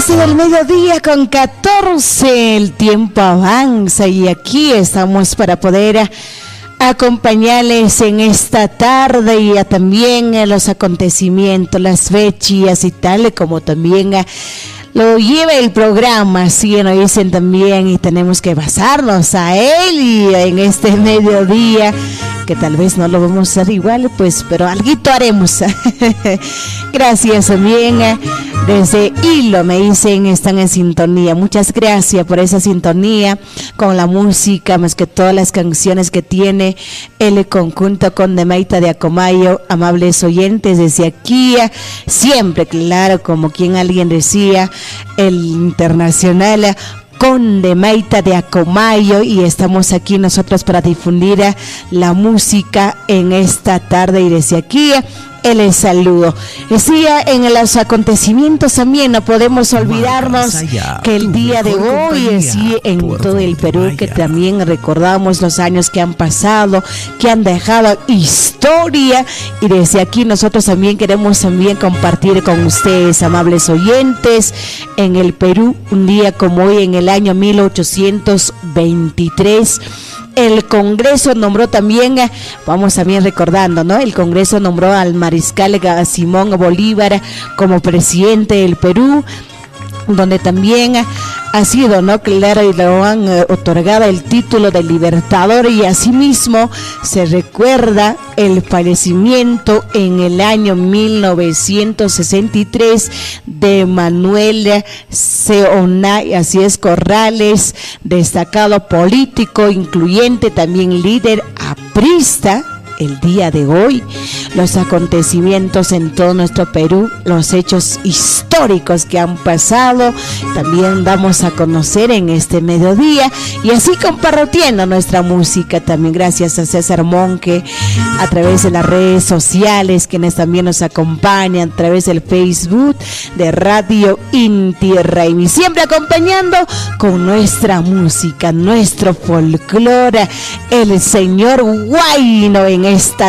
12 del mediodía con 14, el tiempo avanza y aquí estamos para poder acompañarles en esta tarde y también en los acontecimientos, las fechas y tal, como también lo lleva el programa, así nos dicen también, y tenemos que basarnos a él y en este mediodía, que tal vez no lo vamos a hacer igual, pues, pero alguito haremos. Gracias también desde Hilo, me dicen, están en sintonía. Muchas gracias por esa sintonía con la música, más que todas las canciones que tiene el conjunto Conde-Maita de Acomayo. Amables oyentes, desde aquí, siempre, claro, como quien alguien decía, el internacional Conde-Maita de Acomayo, y estamos aquí nosotros para difundir la música en esta tarde, y desde aquí el saludo. Decía, en los acontecimientos también no podemos olvidarnos que el día de hoy, así en todo el Perú, que también recordamos los años que han pasado, que han dejado historia, y desde aquí nosotros también queremos también compartir con ustedes, amables oyentes, en el Perú, un día como hoy, en el año 1823, el Congreso nombró también, vamos también recordando, ¿no? El Congreso nombró al mariscal Simón Bolívar como presidente del Perú, donde también ha sido, ¿no? Claro, y lo han otorgado el título de libertador, y asimismo se recuerda el fallecimiento en el año 1963 de Manuel Seonay, así es, Corrales, destacado político, incluyente, también líder aprista. El día de hoy, los acontecimientos en todo nuestro Perú, los hechos históricos que han pasado, también damos a conocer en este mediodía, y así compartiendo nuestra música también, gracias a César Monque, a través de las redes sociales, quienes también nos acompañan a través del Facebook de Radio Inti Raymi, siempre acompañando con nuestra música, nuestro folclore, el señor Huayno en esta